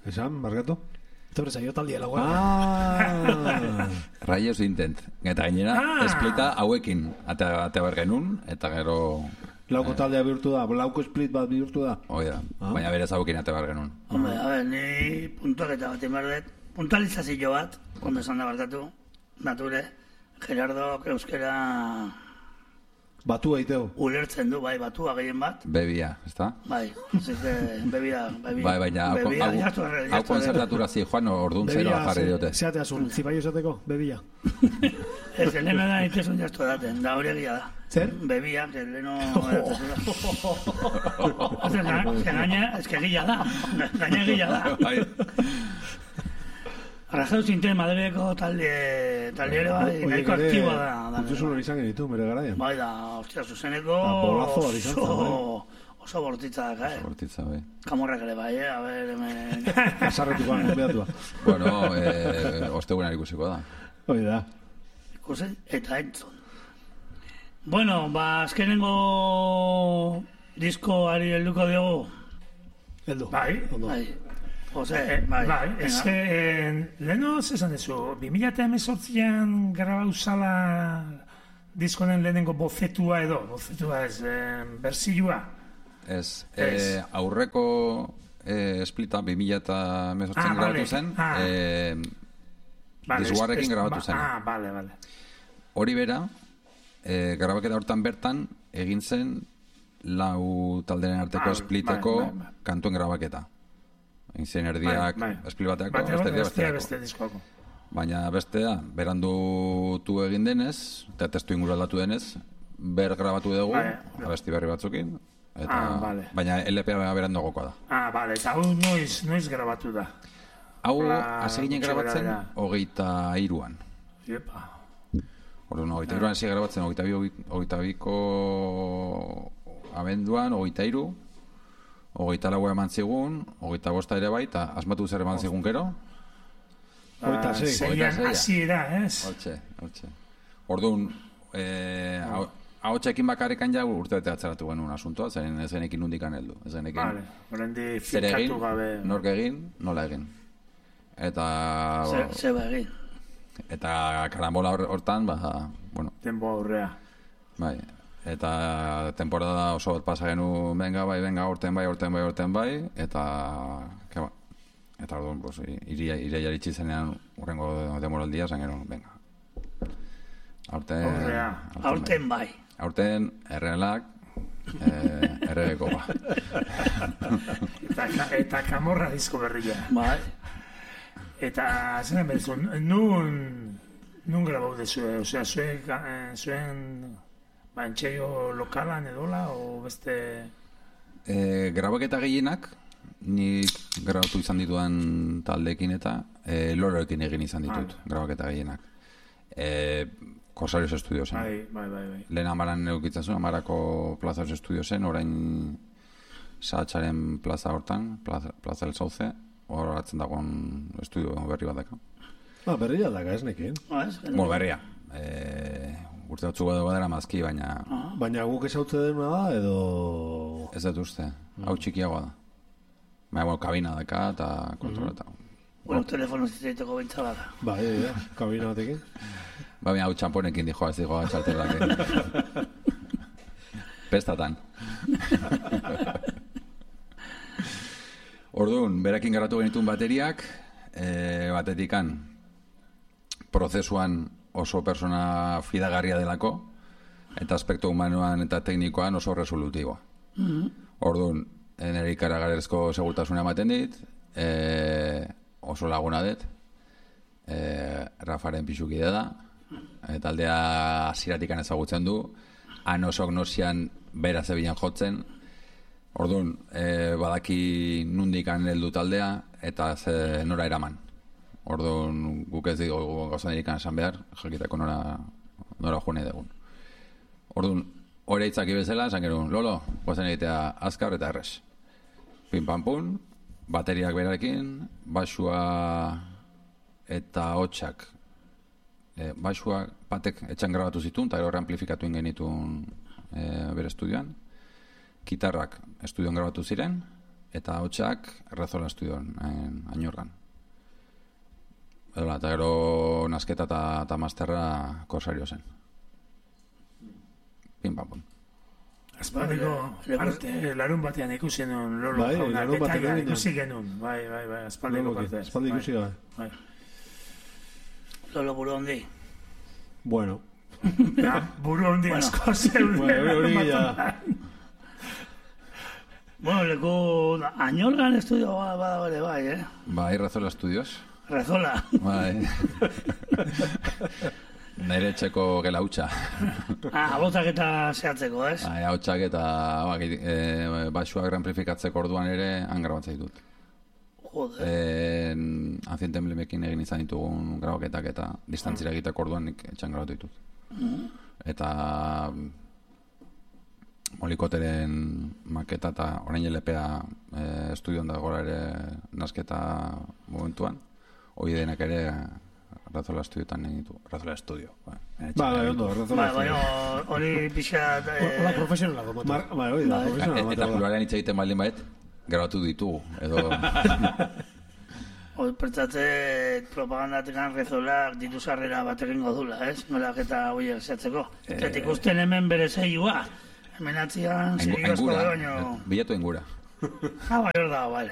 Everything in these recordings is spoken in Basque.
Esan, barkatu? Etorri zaio taldia lagoa. Rayos Intent. Eta gainera, esplita hauekin ate bergenun, eta gero... Lauko taldea bihurtu da, lauko split bat bihurtu da. Oida, baina berez hauekin ate bergenun. Hombre, a ver, ni puntuaketa bat inberdet. Puntualizazio bat, ondo esan da barkatu, nature, Gerardo, euskera... Batu eiteu. Ulertzen du, bai, batua gehien bat. Bebia, ezta? Bai, bebia. Bai, baina hau konzertatura zi, Juan, orduan zero jarri diote. Zeate asun, zipaio zateko, bebia. Ez, leheno da itezun jaztu daten, da hori egia da. Zer? Bebia, que leheno... Ez que gila da, gaina gila da. Rajeu zinten Madrileko talde ere bai, nahiko aktiboa da. Kultuzun hori izan genitu, bere garaian. Bai da, ostia, zuzeneko Poblazo bat izan zen, oso bortitza da, Oso bortitza, bai. Kamorrak ere bai, a ver, hemen... Azarretuko konbidatua. Bueno, ostegunan ikusiko da. Hoi da. Ikusi, eta entzun. Bueno, azkenengo diskoari helduko diogu. Heldu. Bai. Bai. Jose, bai. Leheno, zesan dezu, 2018an grabau zala diskonen lehenengo bofetua ez, berzioa. Ez, aurreko esplita 2018an grabatu zen, Disguarrekin grabatu zen. Bale. Hori bera, grabaketa hortan bertan, egin zen lau talderen arteko espliteko kantuen grabaketa. Egin zen erdiak esplit bateako, beste diskoako. Baina bestea, berandutu egin denez, eta testu inguru aldatu denez, grabatu dugu, abesti berri batzukin, baina LPA beranduagokoa da. Bale, eta hau noiz grabatu da? Hau, hasi ginen grabatzen, 23an. Iepa. Orduan, 23an hasi grabatzen, 22ko abenduan, 23, 24 eman zigun, 25 ere bai, eta asmatu zer eman zigun gero? 26. Hasiera, ez? Hortxe. Orduan, ahotsekin bakarrikan ja urte bete atzeratu genuen asuntoa, zen ezenekin nundikan heldu. Zer egin, nork egin, nola egin. Eta... Zeba egin. Eta karambola hortan, bueno... Tempo aurrea. Bai. Eta temporada oso bat pasa genu, venga, orten bai, eta orduan, pues, ireia iritsi zenean urrengo demoraldia, zen gero, venga. Aurten bai. Aurten, errealak, erregeko ba. Eta kamorra disko berria. Bai. Eta, zenen bezu, nun grabau dezu, osea, zuen... Antxeio lokalan edola, o beste... Grabaketa gehienak, nik grabatu izan ditudan taldeekin eta loroekin egin izan ditut, grabaketa gehienak. Corsarios Estudiosen. Bai. Lehen amaran eukitzen zuen, amarako Plazas Estudiosen, orain Sahatxaren plaza hortan, Plaza del Sauce, hor atzen dagoen estudio berri bat daka. Berria daka, ez nekin? Berria. Urte batzu badera mazki, baina... Baina guk esautze denuna da, edo... Ez dut uste, hau txikiagoa da. Baina, kabina daka eta kontroleta. Bueno, telefono zitzaiteko bintza bada. Bai, kabina batekin. Baina, hau txamponekin dijoa, ez dijoa txartelak. Pestatan. Orduan, berakin garatu genituen bateriak, batetikan, prozesuan oso persona fidagarria delako, eta aspektu humanoan eta teknikoan oso resolutiboa. Orduan, nire ikaragarezko segurtasuna ematen dit, oso laguna dit, Rafaren pixukide da, taldea hasieratik ezagutzen du, han osok nosian bera zebilen jotzen, orduan, badaki nundikan heldu taldea, eta nora eraman. Orduan, guk ez dugu gauzan erikan esan behar, jakitako nora joan edegun. Orduan, hori eitzaki bezala, esan gerun, Lolo, guazen egitea azkar eta errez. Pin-pam-pun, bateriak berarekin, basua eta hotxak. Basua batek etxan grabatu zituen, eta gero amplifikatu genituen bere estudioan. Gitarrak estudioan grabatu ziren, eta hotxak Rezola Estudioan, Añorgan. Eta gero nasketa eta masterra Korsario zen. Pim pam pum. Aspaldiko parte, larun batean ikusi genuen Lolo Bai, jaunak, larun batean eta egin duen. ikusi genuen, bai, aspaldiko parte. Espaldi ikusi gabe. Bai. Lolo buru hondi. Bueno. Ja, buru hondi asko zeuden. Bueno, hori ja. Bueno, leku Añorgan estudio badago ere bai, Bai, Rezola Estudios. Rezola. Bai. Nire etxeko gela hutsa. Abotak eta zehatzeko, ez? Bai, hotxak eta baxuak amplifikatzeko orduan ere han grabatzea ditut. Joder. Ancient Emblemekin egin izan ditugun grabaketak eta distantzira egiteko orduan nik etxan grabatu ditut. Eta Molikoteren maketa eta orain LPA estudioan dagoela ere nasketa momentuan. Hoi denak ere Rezola Estudioetan egin ditu. Rezola Estudio. Ondo, Rezola Bai, hori pixat... Hola, profesionalago, motor. Bai, hori da, profesional. Eta pluralean hitz egiten baldin bait, grabatu ditugu. Edo... Hoi pertzatzet propagandatekan Rezolak ditu sarrera bat egingo dula, ez? Nolak eta hoiek zehatzeko. Eta ikusten hemen bere zeioa. Hemen atzian zirigozko baino... Bilatu engura. Bai, hor da, bale.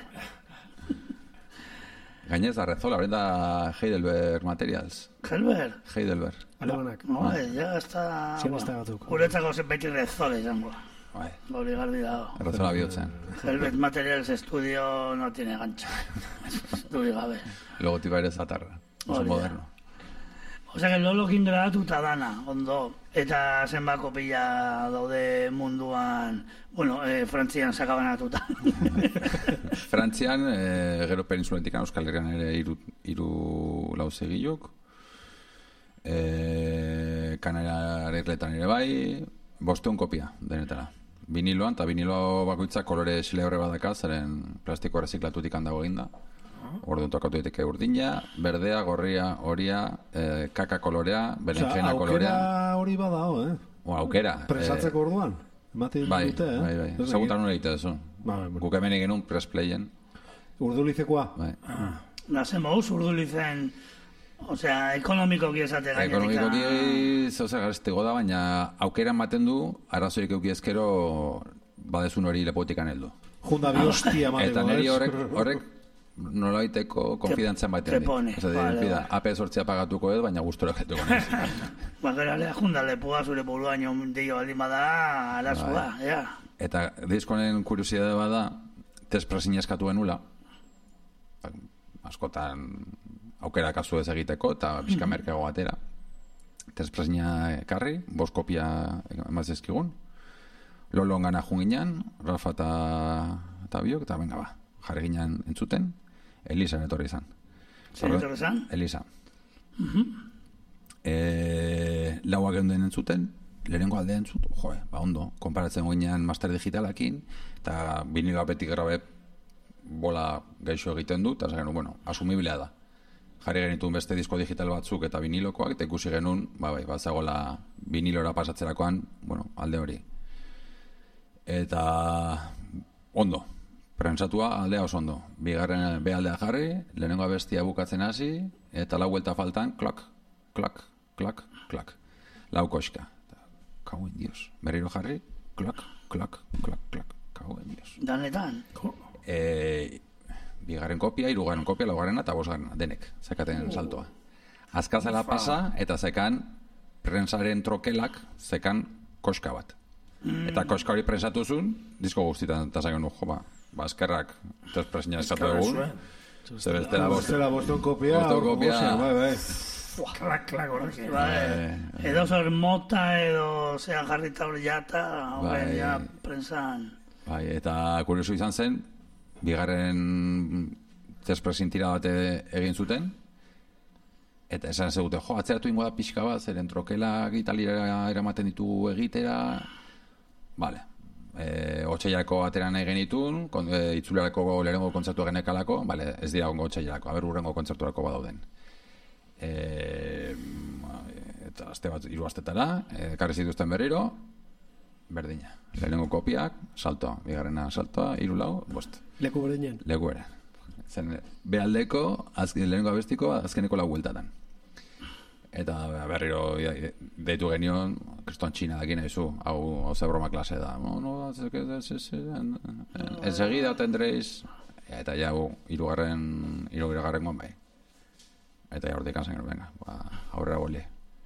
Gainez da Rezola, hori da Heidelberg Materials. Heidelberg. Alemanak. Bai, ja, ez da... Siemens batuk. Guretzako beti Rezola izango. Bai. Hori garbi dago. Rezola bihotzen. Heidelberg Materials Estudio no tiene gancho. Duri gabe. Logotipa ere zatarra. Oso moderno. Osea, que Lolokin grabatuta dana, ondo. Eta zenbako pila daude munduan, bueno, Frantzian sakabanatuta. Frantzian, gero peninsuletik Euskal Herrian ere hiru lauzegiluk. Kanariar Irletan ere bai, 500 kopia denetara. Viniloan, eta vinilo bakoitzak kolore xilehorre badaka, zeren plastiko erreziklatutik handago eginda. Orduan tokatu daiteke urdina, berdea, gorria, horia, kaka kolorea, berenjena kolorea. Aukera hori badao, Aukera. Presatzeko orduan. Ematen dute, Bai. Zagutan hori egite duzu. Guk hemen egin un pressplayen. Urdulizekoa? Bai. Nazen mauz, urdulizen, osea, ekonomikoki esate gainetika. Ekonomikoki zauza garestego da, baina aukera ematen du, arazorik euki ezkero badezun hori lepotikan heldu. Junda bi hostia mateko, eta niri horrek nolaiteko konfidantzan batean dit. Vale. AP sortzea pagatuko edo, baina gustora getuko nez. Bageralea junda lepua zure buruaino deio baldin bada, arazua, ja. Eta diskonen kuriosidade bada, tesprasina eskatu genula, askotan aukera kasu ez egiteko, eta bizka merkego batera. Tesprasina ekarri, 5 kopia emazizkigun, Lolo gana junginan, Rafa eta biok, eta venga ba, jarri ginen entzuten, Elisa etorri izan. Zer etorri izan? Elisa. Lauak geunden entzuten, lehenengo aldea entzut, ba ondo, konparatzen goinean master digitalakin, eta vinilo apetik grabe bola gaixo egiten du, eta zaren, bueno, asumiblea da. Jarri genituen beste disko digital batzuk eta vinilokoak, eta ikusi genuen, bat zagoela vinilora pasatzerakoan, bueno, alde hori. Eta ondo, prentsatua aldea oso ondo. Bigarren aldea jarri, lehenengo abestia bukatzen hasi, eta lau vuelta faltan, klak, klak, klak, klak. Lau koska. Kauen dios. Berriro jarri, klak, klak, klak, klak. Kauen dios. Danetan? Bigarren kopia, hirugarren kopia, laugarrena eta bosgarrena, denek, zekaten saltoa. Azkazela pasa, eta zekan prensaren trokelak, zekan koska bat. Eta koska hori prensatuzun, disko guztietan, eta zaken ba, eskerrak, tespresina eskatu egun. Zebestela boston kopia, bai. Klak, horrek. Edo zer mota, edo zean jarrita hori jata, hori ja prensan. Bai, eta kurioso izan zen, bigarren tespresin tira bat egin zuten, eta esan zegute, atzeratu ingo da pixka bat, zeren trokelak Italiara eramaten ditugu egitera, vale. Otsailarako ateran egin ditun, itzulerako lehenengo kontzertu genekalako, vale, ez dira ongo otsailarako, urrengo kontzerturako badauden. Eta aste bat, 3 astetara, ekarri zituzten berriro, Berdina. Lehenengo kopiak, saltoa. Bigarrena saltoa, 3-4, 5. Leku berdinen. Leku ere. Zen, bealdeko, lehenengo abestiko, azkeneko 4 bueltatan. Eta berriro deitu genion, kristuan txina dakin ezu, hau ze broma klase da. Enseguida tendréis, eta ja, hirugarren guan bai. Eta ja, hortik anzen, venga, aurrera boli.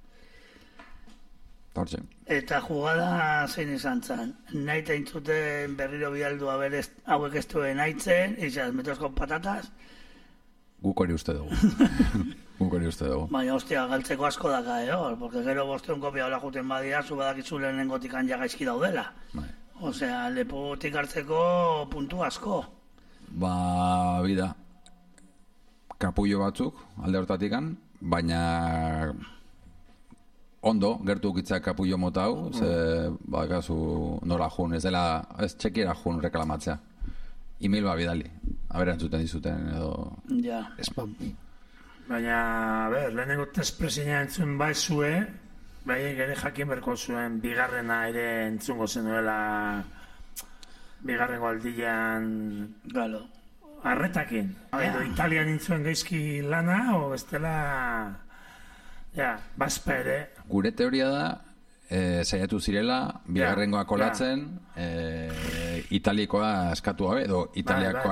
Hortxe. Eta jugada zein izan zen. Nahi teintzuten berriro bialdu hauek ez duen haitzen, izaz, metos con patatas. Guk hori uste dugu. Baina, hostia, galtzeko asko daka, porque gero 500 kopia hola juten badia, zu badakizu lehenengotikan ja gaizki daudela. Osea, lepotik hartzeko puntu asko. Bida, kapullo batzuk, alde hortatikan, baina ondo, gertu ukitzak kapullo mota hau, ze, bakazu nora jun, ez dela, ez txekiera jun reklamatzea. E-mail bidali, aberantzuten dizuten edo... Ja. Spam. Baina, lehenengo testpresina entzun bai zue, bai ere jakin berko zuen bigarrena ere entzungo zenuela bigarrengo aldian Galo. Arretakin. Edo Italian intzuen gaizki lana, o bestela baspa ere. Gure teoria da, saiatu zirela, bigarrengoa kolatzen, italikoa eskatu gabe, edo italiakoa